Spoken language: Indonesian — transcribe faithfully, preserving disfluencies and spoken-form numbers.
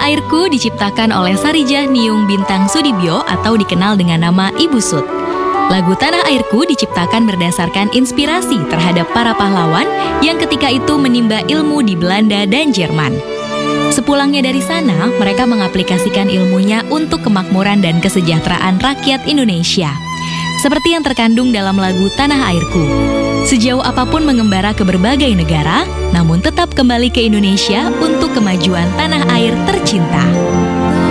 Tanah Airku diciptakan oleh Sarijah Niung Bintang Sudibyo atau dikenal dengan nama Ibu Sud. Lagu Tanah Airku diciptakan berdasarkan inspirasi terhadap para pahlawan yang ketika itu menimba ilmu di Belanda dan Jerman. Sepulangnya dari sana, mereka mengaplikasikan ilmunya untuk kemakmuran dan kesejahteraan rakyat Indonesia. Seperti yang terkandung dalam lagu Tanah Airku. Sejauh apapun mengembara ke berbagai negara, namun tetap kembali ke Indonesia untuk kemajuan tanah air tercinta.